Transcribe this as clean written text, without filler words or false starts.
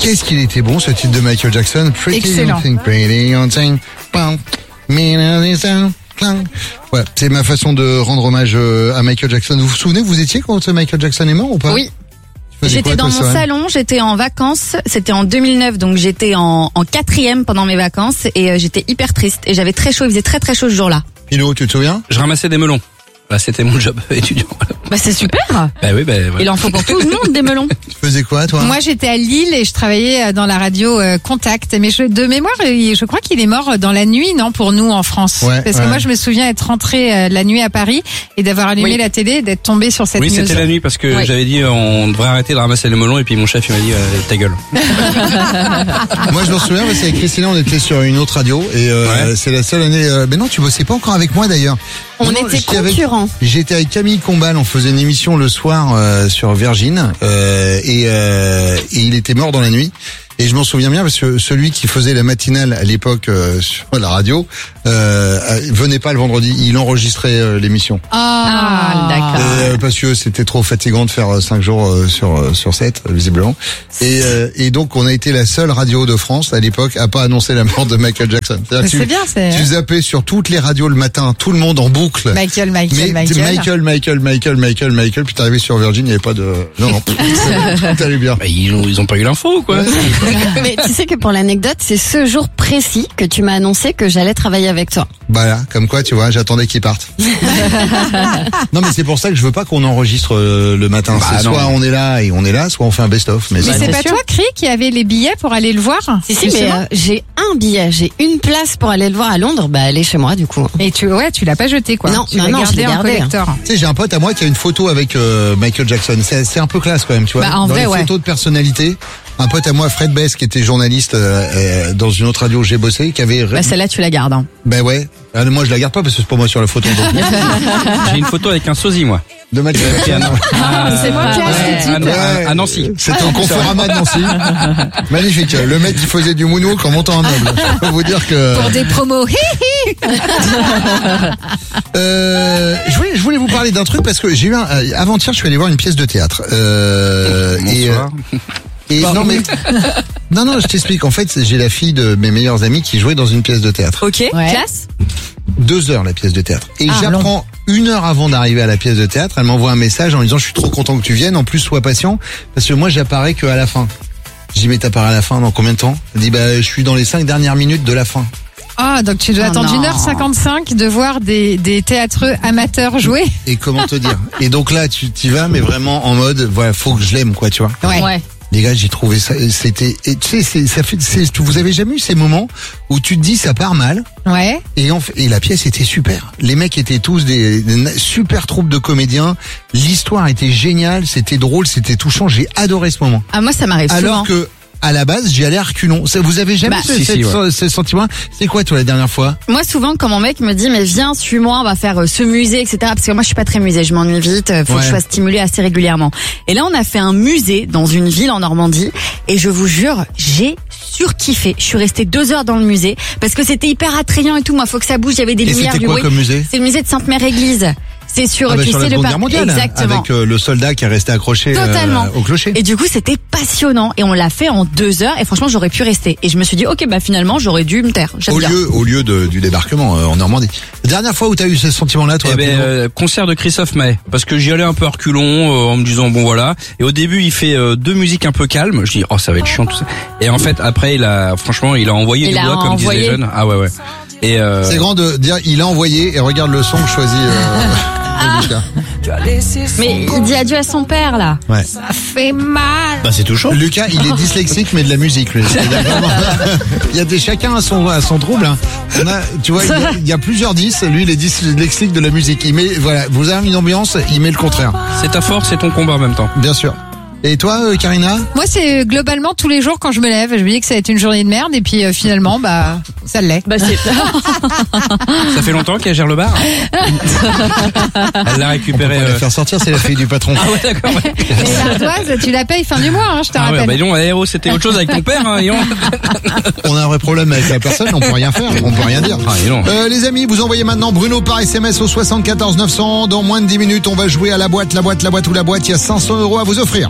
Qu'est-ce qu'il était bon ce titre de Michael Jackson. Excellent. Ouais, c'est ma façon de rendre hommage à Michael Jackson. Vous vous souvenez, vous étiez quand Michael Jackson est mort ou pas? Oui. Faisais J'étais quoi, dans toi, mon Soren? salon, j'étais en vacances, c'était en 2009, donc j'étais en 4e pendant mes vacances et j'étais hyper triste et j'avais très chaud, il faisait très très chaud ce jour-là. Pino, tu te souviens? Je ramassais des melons. Bah, c'était mon job étudiant. Bah c'est super. Bah oui, bah ouais. Il en faut pour tout le monde des melons. Tu faisais quoi, toi? Moi, j'étais à Lille et je travaillais dans la radio Contact. Mais de mémoire, je crois qu'il est mort dans la nuit, non, pour nous en France. Ouais, Parce que moi, je me souviens être rentrée la nuit à Paris et d'avoir allumé la télé et d'être tombée sur cette Oui, news. c'était la nuit parce que Oui. j'avais dit on devrait arrêter de ramasser les melons et puis mon chef il m'a dit ta gueule. Moi, je me souviens, parce qu'avec Christina, on était sur une autre radio et Ouais. c'est la seule année. Mais non, tu bossais pas encore avec moi d'ailleurs. On Non, était j'étais avec- concurrents. J'étais avec Camille Combal, on faisait une émission le soir sur Virgin et il était mort dans la nuit. Et je m'en souviens bien parce que celui qui faisait la matinale à l'époque sur la radio venait pas le vendredi, il enregistrait l'émission. Ah, d'accord. Parce que c'était trop fatigant de faire 5 jours sur 7 visiblement. Et donc on a été la seule radio de France à l'époque à pas annoncer la mort de Michael Jackson. C'est-à-dire que C'est bien, c'est tu zappais sur toutes les radios le matin, tout le monde en boucle. Michael. Mais Michael, puis t'arrivais sur Virgin, il n'y avait pas de... Non, tout allait bien. Bah, ils ont pas eu l'info quoi. Mais tu sais que pour l'anecdote, c'est ce jour précis que tu m'as annoncé que j'allais travailler avec toi. Voilà, comme quoi, tu vois, j'attendais qu'il parte. Non, mais c'est pour ça que je veux pas qu'on enregistre le matin. Bah, C'est non. soit on est là et on est là, soit on fait un best-of. Mais Mais ça- c'est pas sûr. toi, Cri, qui avait les billets pour aller le voir? Si, mais Justement. j'ai un billet, j'ai une place pour aller le voir à Londres, bah elle est chez moi du coup. Et tu l'as pas jeté, quoi. Non, tu non, l'as non, je gardé l'ai en gardé, collector. Tu sais, j'ai un pote à moi qui a une photo avec Michael Jackson. C'est un peu classe quand même, tu vois. Bah, en dans vrai, les ouais. photos de personnalité. Un pote à moi, Fred Bess, qui était journaliste dans une autre radio où j'ai bossé, qui avait... Bah celle-là tu la gardes. Hein. Ben ouais. Moi, je la garde pas parce que c'est pas moi sur la photo. Donc... J'ai une photo avec un sosie moi. de Michael Jackson. C'est moi qui ai acheté le titre. À Nancy. C'était en Conforama de Nancy. Magnifique. Le mec qui faisait du moonwalk en montant un meuble. Je peux vous dire que... Pour des promos. Je voulais vous parler d'un truc parce que j'ai eu avant-hier, je suis allé voir une pièce de théâtre. Bonsoir. Non mais non, je t'explique. En fait, j'ai la fille de mes meilleurs amis qui jouait dans une pièce de théâtre. Ok, Ouais. classe. 2 heures la pièce de théâtre. Et Ah, j'apprends 1 heure avant d'arriver à la pièce de théâtre, elle m'envoie un message en me disant je suis trop content que tu viennes. En plus, sois patient parce que moi j'apparais que à la fin. Je dis mais t'apparais à la fin dans combien de temps? Elle dit bah je suis dans les 5 dernières minutes de la fin. Ah, donc tu dois Oh attendre non. 1h55 de voir des théâtreux amateurs jouer. Et comment te dire? Et donc là tu t'y vas mais vraiment en mode voilà faut que je l'aime quoi tu vois. Ouais. Les gars, j'ai trouvé ça, c'était, et tu sais, vous avez jamais eu ces moments où tu te dis ça part mal, Ouais. et la pièce était super. Les mecs étaient tous des super troupes de comédiens. L'histoire était géniale, c'était drôle, c'était touchant. J'ai adoré ce moment. Ah moi ça m'arrive Alors souvent. que, à la base, j'y allais à reculons. Vous avez jamais Bah, ce sentiment? C'est quoi, toi, la dernière fois? Moi souvent quand mon mec me dit mais viens suis-moi on va faire ce musée etc parce que moi je suis pas très musée je m'ennuie vite faut que je sois stimulée assez régulièrement et là on a fait un musée dans une ville en Normandie et je vous jure j'ai surkiffé je suis restée 2 heures dans le musée parce que c'était hyper attrayant et tout moi faut que ça bouge il y avait des Et lumières c'était du quoi bruit comme musée? c'est le musée de Sainte-Mère-Église c'est sur tu sur la sais le Seconde parc Guerre mondiale. exactement Avec le soldat qui est resté accroché Totalement. au clocher. et du coup, c'était passionnant. Et on l'a fait en 2 heures. Et franchement, j'aurais pu rester. Et je me suis dit, ok, bah finalement, j'aurais dû me taire. J'aime bien. Au lieu du débarquement en Normandie. La dernière fois où t'as eu ce sentiment-là, toi? Eh ben, Pino concert de Christophe Maé, parce que j'y allais un peu à reculons en me disant bon voilà. Et au début il fait 2 musiques un peu calmes. Je dis oh ça va être chiant tout ça. Et en fait après il a envoyé Il du a bois comme disaient envoyé. les jeunes. Ah ouais. Et C'est grand de dire il a envoyé et regarde le son que choisit Lucas. Mais il dit adieu à son père, là. Ouais. Ça fait mal. bah c'est touchant. Lucas, il est dyslexique mais de la musique lui. C'est-à-dire vraiment- Il y a chacun à son trouble. Hein. Tu vois, il y a plusieurs 10. Lui, il est dyslexique de la musique. Il met voilà, vous avez une ambiance, il met le contraire. C'est ta force, c'est ton combat en même temps. Bien sûr. Et toi, Karina? Moi, c'est globalement tous les jours quand je me lève, je me dis que ça va être une journée de merde et puis finalement, bah, ça l'est. Bah, c'est... Ça fait longtemps qu'elle gère le bar. Elle l'a récupéré. On va la faire sortir, c'est la fille du patron. Ah ouais d'accord. Ouais. Et l'ardoise, tu la payes fin du mois, hein, je te Ah ouais, rappelle. bah non, héros, c'était autre chose avec ton père. Hein, On a un vrai problème avec la personne, on peut rien faire, on peut rien dire. Ah, et non. Les amis, vous envoyez maintenant Bruno par SMS au 74 900. Dans moins de 10 minutes, on va jouer à la boîte. Il y a 500 € à vous offrir.